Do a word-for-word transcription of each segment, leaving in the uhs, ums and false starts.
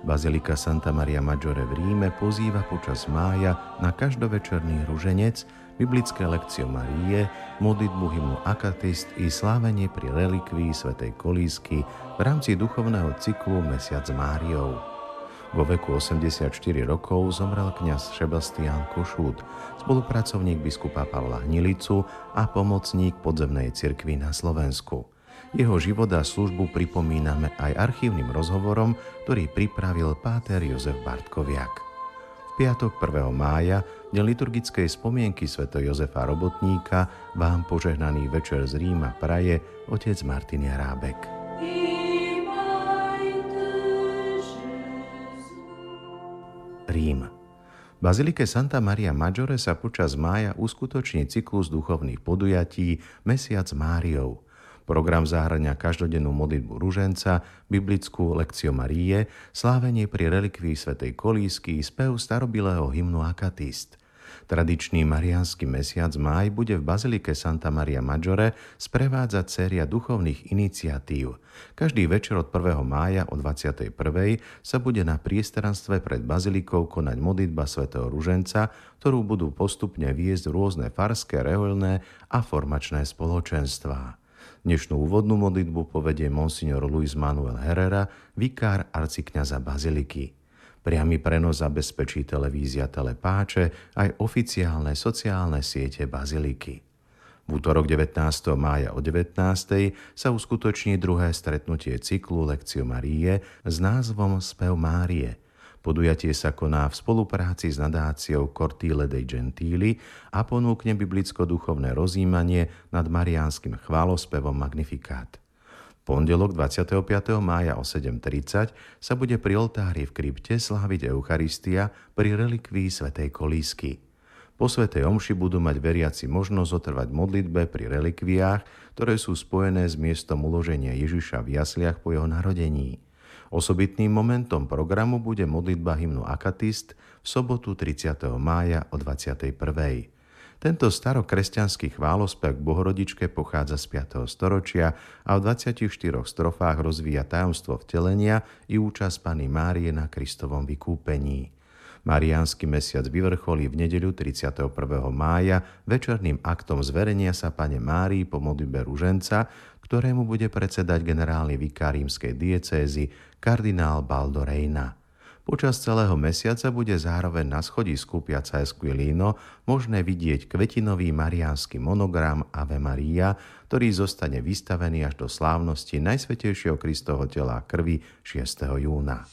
Bazilika Santa Maria Maggiore v Ríme pozýva počas mája na každovečerný ruženec, biblické lekcie Márie, modlitbu hymnu Akatist i slávenie pri relikvii svätej Kolísky v rámci duchovného cyklu Mesiac s Máriou. Vo veku osemdesiatštyri rokov zomrel kňaz Šebastián Košút, spolupracovník biskupa Pavla Hnilicu a pomocník podzemnej cirkvi na Slovensku. Jeho život a službu pripomíname aj archívnym rozhovorom, ktorý pripravil páter Jozef Bartkoviak. V piatok prvého mája, deň liturgickej spomienky svätého Jozefa Robotníka, vám požehnaný večer z Ríma praje otec Martin Jarábek. Rím. V bazilike Santa Maria Maggiore sa počas mája uskutoční cyklus duchovných podujatí Mesiac s Máriou. Program zahŕňa každodennú modlitbu ruženca, biblickú lekciu Márie, slávenie pri relikvii svätej Kolísky, spev starobilého hymnu Akatist. Tradičný mariánsky mesiac máj bude v bazilike Santa Maria Maggiore sprevádzať séria duchovných iniciatív. Každý večer od prvého mája o dvadsiatej prvej sa bude na priestranstve pred bazilikou konať modlitba svätého ruženca, ktorú budú postupne viesť rôzne farské, rehoľné a formačné spoločenstvá. Dnešnú úvodnú modlitbu povedie monsignor Luis Manuel Herrera, vikár arcikňaza baziliky. Priamy prenos zabezpečí televízia Telepáče aj oficiálne sociálne siete baziliky. V útorok devätnásteho mája o devätnástej sa uskutoční druhé stretnutie cyklu Lekcio Márie s názvom Spev Márie. Podujatie sa koná v spolupráci s nadáciou Cortile dei Gentili a ponúkne biblicko-duchovné rozjímanie nad mariánskym chválospevom Magnificat. V pondelok dvadsiateho piateho mája o sedem tridsať sa bude pri oltári v krypte sláviť Eucharistia pri relikvii svätej Kolísky. Po svätej omši budú mať veriaci možnosť zotrvať modlitbe pri relikviách, ktoré sú spojené s miestom uloženia Ježiša v jasliach po jeho narodení. Osobitným momentom programu bude modlitba hymnu Akatist v sobotu tridsiateho mája o dvadsiatej prvej. Tento starokresťanský chválospev k Bohorodičke pochádza z piateho storočia a v dvadsiatich štyroch strofách rozvíja tajomstvo vtelenia i účasť Panny Márie na Kristovom vykúpení. Mariánsky mesiac vyvrcholí v nedeľu tridsiateho prvého mája večerným aktom zverenia sa Panne Márii po modlitbe ruženca, ktorému bude predsedať generálny vikár rímskej diecézy kardinál Baldo Reina. Počas celého mesiaca bude zároveň na schodisku Piazza Esquilino možné vidieť kvetinový mariánsky monogram Ave Maria, ktorý zostane vystavený až do slávnosti Najsvätejšieho Kristovho tela a krvi šiesteho júna.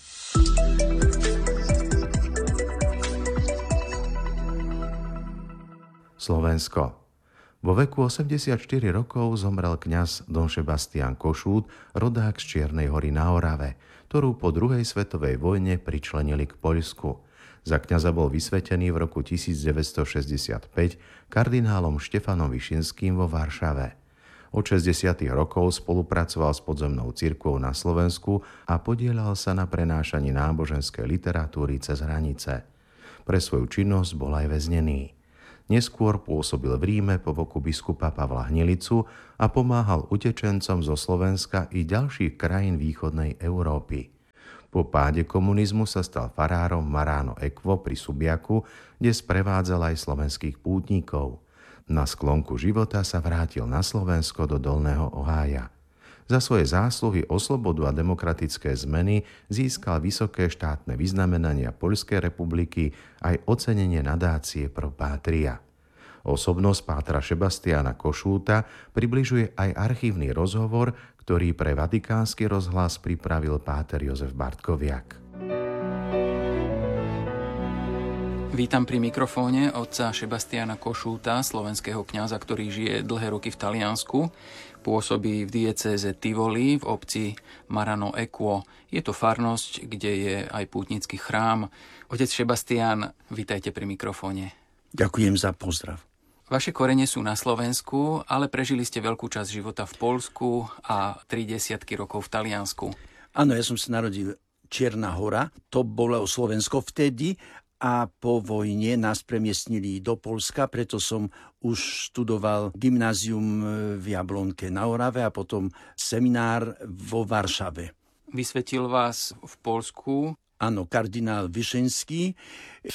Slovensko. Vo veku osemdesiatštyri rokov zomrel kňaz Don Šebastián Košút, rodák z Čiernej Hory na Orave, ktorú po druhej svetovej vojne pričlenili k Poľsku. Za kňaza bol vysvetený v roku devätnásťstošesťdesiatpäť kardinálom Štefanom Vyšinským vo Varšave. Od šesťdesiatych rokov spolupracoval s podzemnou cirkvou na Slovensku a podieľal sa na prenášaní náboženskej literatúry cez hranice. Pre svoju činnosť bol aj väznený. Neskôr pôsobil v Ríme po boku biskupa Pavla Hnilicu a pomáhal utečencom zo Slovenska i ďalších krajín východnej Európy. Po páde komunizmu sa stal farárom Marano Equo pri Subiaku, kde sprevádzal aj slovenských pútnikov. Na sklonku života sa vrátil na Slovensko do Dolného Ohája. Za svoje zásluhy o slobodu a demokratické zmeny získal vysoké štátne vyznamenania Poľskej republiky aj ocenenie nadácie Pro Patria. Osobnosť pátra Šebastiána Košúta približuje aj archívny rozhovor, ktorý pre Vatikánsky rozhlas pripravil páter Jozef Bartkoviak. Vítam pri mikrofóne otca Šebastiána Košúta, slovenského kňaza, ktorý žije dlhé roky v Taliansku. Pôsobí v diecéze Tivoli v obci Marano Equo. Je to farnosť, kde je aj pútnický chrám. Otec Šebastián, vítajte pri mikrofóne. Ďakujem za pozdrav. Vaše korene sú na Slovensku, ale prežili ste veľkú časť života v Poľsku a tri desiatky rokov v Taliansku. Áno, ja som sa narodil Čierna Hora, to bolo Slovensko vtedy, a po vojne nás premiestnili do Poľska, preto som už študoval gymnázium v Jablonke na Orave a potom seminár vo Varšave. Vysvetil vás v Poľsku áno, kardinál Vyšenský v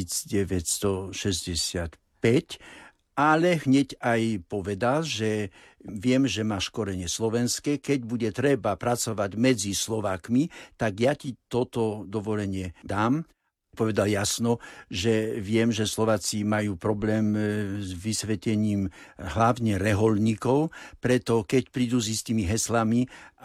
devätnásťstošesťdesiatpäť, ale hneď aj povedal, že viem, že máš korene slovenské, keď bude treba pracovať medzi Slovákmi, tak ja ti toto dovolenie dám. Povedal jasno, že viem, že Slováci majú problém s vysvetením hlavne reholníkov, preto keď prídu s istými heslami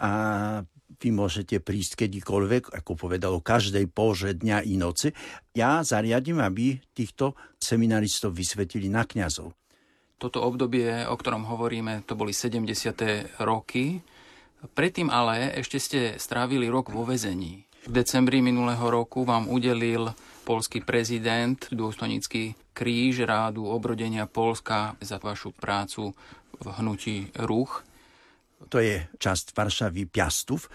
a vy môžete prísť kedykoľvek, ako povedalo, každej porze dňa i noci, ja zariadím, aby týchto seminaristov vysvetili na kňazov. Toto obdobie, o ktorom hovoríme, to boli sedemdesiate roky. Predtým ale ešte ste strávili rok vo väzení. V decembri minulého roku vám udelil poľský prezident dôstojnícky kríž Rádu obrodenia Poľska za vašu prácu v hnutí Ruch. To je časť Varšavy Piastów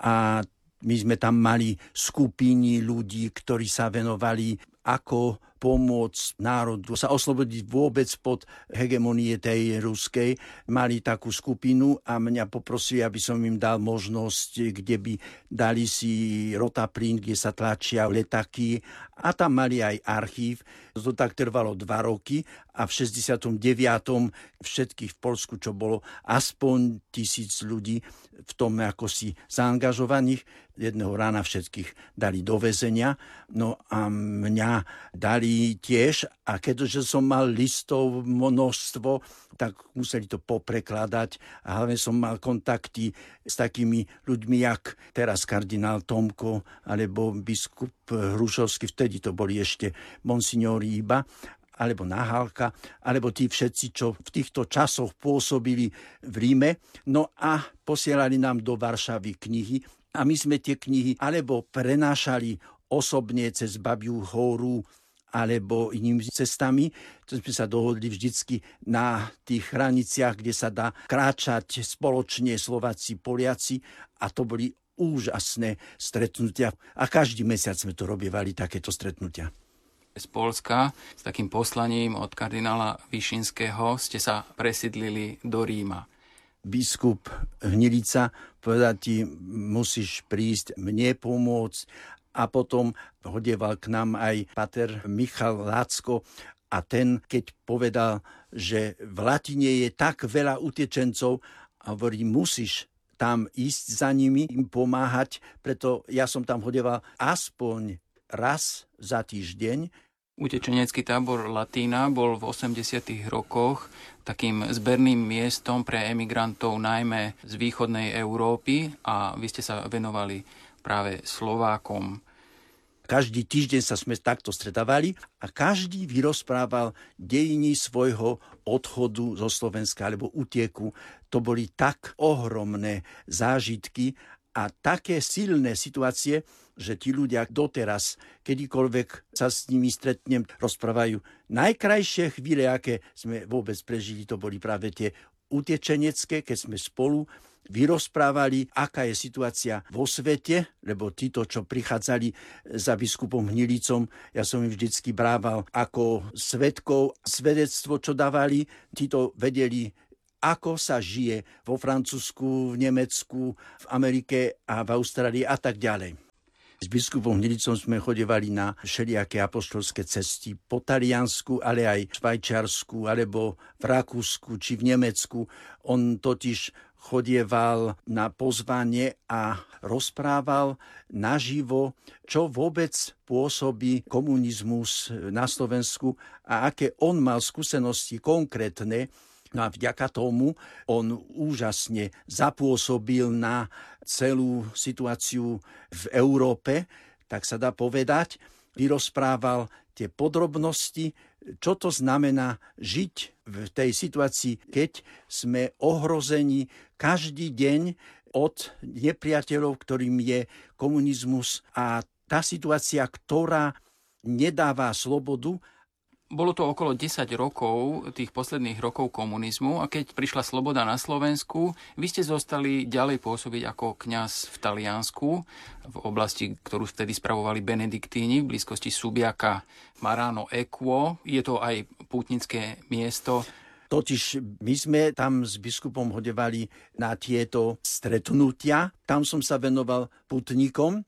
a my sme tam mali skupiny ľudí, ktorí sa venovali, ako pomôcť národu sa oslobodiť vôbec pod hegemonie tej ruskej. Mali takú skupinu a mňa poprosili, aby som im dal možnosť, kde by dali si rotaplín, kde sa tlačia letaky, a tam mali aj archív. To tak trvalo dva roky a v šesťdesiatom deviatom všetkých v Poľsku, čo bolo aspoň tisíc ľudí v tom ako si zaangažovaných, jedného rána všetkých dali do väzenia. No a mňa dali tiež, a keďže som mal listov množstvo, tak museli to poprekladať a hlavne som mal kontakty s takými ľuďmi, jak teraz kardinál Tomko alebo biskup Hrušovský, vtedy to boli ešte monsignori iba, alebo Nahálka, alebo tí všetci, čo v týchto časoch pôsobili v Ríme. No a posielali nám do Varšavy knihy a my sme tie knihy alebo prenášali osobne cez Babiu horu alebo inými cestami. To sme sa dohodli vždycky na tých hraniciach, kde sa dá kráčať spoločne Slováci, Poliaci, a to boli úžasné stretnutia. A každý mesiac sme to robievali, takéto stretnutia. Z Poľska s takým poslaním od kardinála Vyšinského ste sa presídlili do Ríma. Biskup Hnilica povedal, ti musíš prísť mne pomôcť, a potom hodieval k nám aj pater Michal Lácko a ten, keď povedal, že v Latine je tak veľa utečencov, a hovorí, musíš tam ísť za nimi, im pomáhať, preto ja som tam hodieval aspoň raz za týždeň. Utečenecký tábor Latína bol v osemdesiatych rokoch takým zberným miestom pre emigrantov najmä z východnej Európy a vy ste sa venovali práve Slovákom. Každý týždeň sa sme takto stretávali a každý vyrozprával dejiny svojho odchodu zo Slovenska alebo utieku. To boli tak ohromné zážitky a také silné situácie, že tí ľudia doteraz, kedykoľvek sa s nimi stretnem, rozprávajú. Najkrajšie chvíle, aké sme vôbec prežili, to boli práve tie utečenecké, keď sme spolu vyrozprávali, aká je situácia vo svete, lebo títo, čo prichádzali za biskupom Hnilicom, ja som im vždycky brával ako svedkov, svedectvo, čo dávali, títo vedeli, ako sa žije vo Francúzsku, v Nemecku, v Amerike a v Austrálii a tak ďalej. S biskupom Hnilicom sme chodevali na všelijaké apoštolské cesty po Taliansku, ale aj v Švajčiarsku, alebo v Rakúsku, či v Nemecku. On totiž chodieval na pozvanie a rozprával naživo, čo vôbec pôsobí komunizmus na Slovensku a aké on mal skúsenosti konkrétne. No a vďaka tomu on úžasne zapôsobil na celú situáciu v Európe, tak sa dá povedať, vyrozprával tie podrobnosti, čo to znamená žiť v tej situácii, keď sme ohrození každý deň od nepriateľov, ktorým je komunizmus, a tá situácia, ktorá nedáva slobodu. Bolo to okolo desať rokov, tých posledných rokov komunizmu, a keď prišla sloboda na Slovensku, vy ste zostali ďalej pôsobiť ako kňaz v Taliansku, v oblasti, ktorú vtedy spravovali benediktíni, v blízkosti Subiaca, Marano Equo. Je to aj pútnické miesto. Totiž my sme tam s biskupom hodevali na tieto stretnutia. Tam som sa venoval putníkom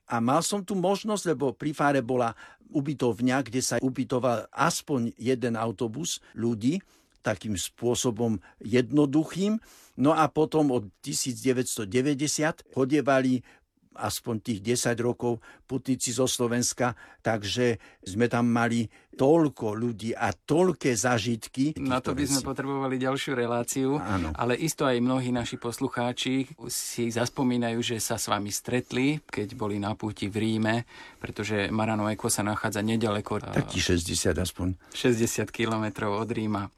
A mal som tu možnosť, lebo pri fare bola ubytovňa, kde sa ubytoval aspoň jeden autobus ľudí, takým spôsobom jednoduchým. No a potom od devätnásťstodeväťdesiat chodievali aspoň tých desať rokov putníci zo Slovenska, takže sme tam mali toľko ľudí a toľké zážitky. Na to by sme potrebovali ďalšiu reláciu, Áno. Ale isto aj mnohí naši poslucháči si zaspomínajú, že sa s vami stretli, keď boli na púti v Ríme, pretože Marano Equo sa nachádza nedaleko. Taký šesťdesiat aspoň. šesťdesiat kilometrov od Ríma.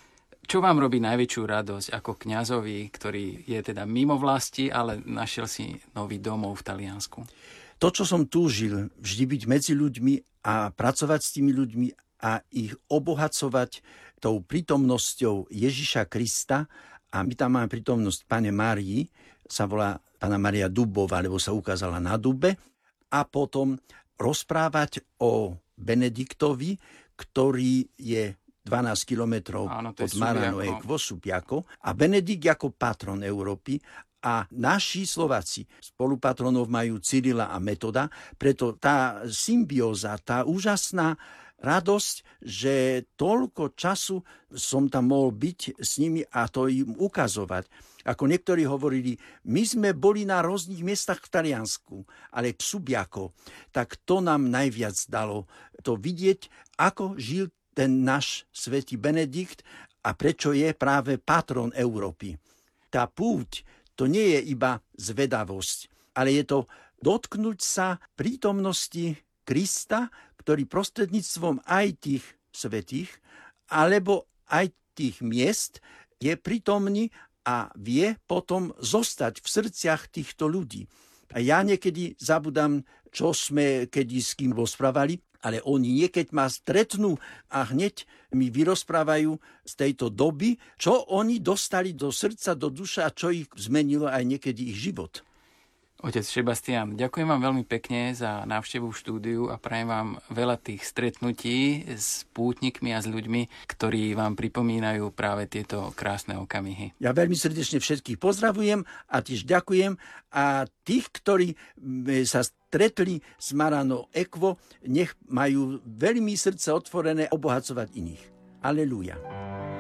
Čo vám robí najväčšiu radosť ako kňazovi, ktorý je teda mimo vlasti, ale našiel si nový domov v Taliansku? To, čo som túžil, vždy byť medzi ľuďmi a pracovať s tými ľuďmi a ich obohacovať tou prítomnosťou Ježiša Krista. A my tam máme prítomnosť Pane Márii, sa volá Panna Mária Dubová, lebo sa ukázala na dube. A potom rozprávať o Benediktovi, ktorý je dvanásť kilometrov od Marano Equo, Subiaco. A Benedikt ako patron Európy a naši Slováci spolupatronov majú Cyrila a Metoda, preto tá symbióza, tá úžasná radosť, že toľko času som tam mohol byť s nimi a to im ukazovať. Ako niektorí hovorili, my sme boli na rôznych miestach v Taliansku, ale Subiaco, tak to nám najviac dalo to vidieť, ako žil ten náš svätý Benedikt a prečo je práve patron Európy. Tá púť, to nie je iba zvedavosť, ale je to dotknúť sa prítomnosti Krista, ktorý prostredníctvom aj tých svätých, alebo aj tých miest je prítomný a vie potom zostať v srdciach týchto ľudí. A ja niekedy zabudám, čo sme kedy s kým rozprávali, ale oni niekedy ma stretnú a hneď mi vyrozprávajú z tejto doby, čo oni dostali do srdca, do duša a čo ich zmenilo aj niekedy ich život. Otec Šebastián, ďakujem vám veľmi pekne za návštevu v štúdiu a prajem vám veľa tých stretnutí s pútnikmi a s ľuďmi, ktorí vám pripomínajú práve tieto krásne okamihy. Ja veľmi srdečne všetkých pozdravujem a tiež ďakujem a tých, ktorí sa stretli s Marano Equo, nech majú veľmi srdce otvorené obohacovať iných. Aleluja.